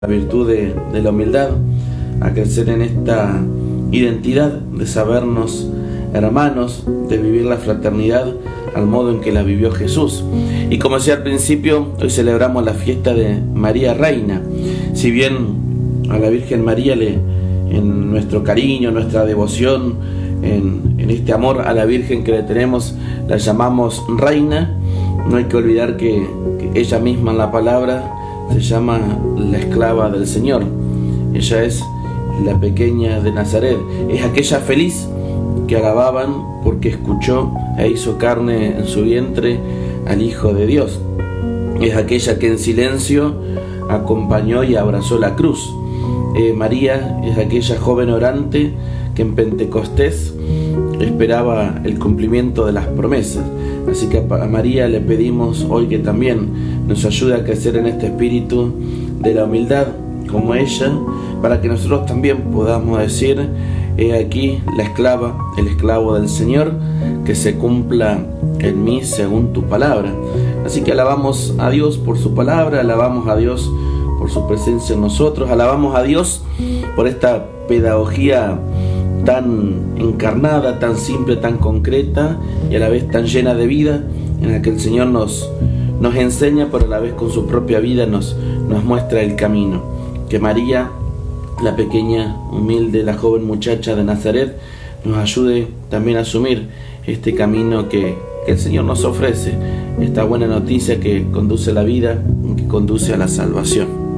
la virtud de la humildad, a crecer en esta identidad de sabernos hermanos, de vivir la fraternidad al modo en que la vivió Jesús. Y como decía al principio, hoy celebramos la fiesta de María Reina. Si bien a la Virgen María en nuestro cariño, nuestra devoción, en este amor a la Virgen que le tenemos, la llamamos Reina, no hay que olvidar que ella misma en la palabra se llama la esclava del Señor. Ella es la pequeña de Nazaret, es aquella feliz que alababan porque escuchó e hizo carne en su vientre al Hijo de Dios. Es aquella que en silencio acompañó y abrazó la cruz. María es aquella joven orante que en Pentecostés esperaba el cumplimiento de las promesas. Así que a María le pedimos hoy que también nos ayude a crecer en este espíritu de la humildad como ella, para que nosotros también podamos decir: he aquí la esclava, el esclavo del Señor, que se cumpla en mí según tu palabra. Así que alabamos a Dios por su palabra, alabamos a Dios por su presencia en nosotros, alabamos a Dios por esta pedagogía tan encarnada, tan simple, tan concreta y a la vez tan llena de vida, en la que el Señor nos enseña, pero a la vez con su propia vida nos muestra el camino. Que María, la pequeña, humilde, la joven muchacha de Nazaret, nos ayude también a asumir este camino que el Señor nos ofrece, esta buena noticia que conduce a la vida y que conduce a la salvación.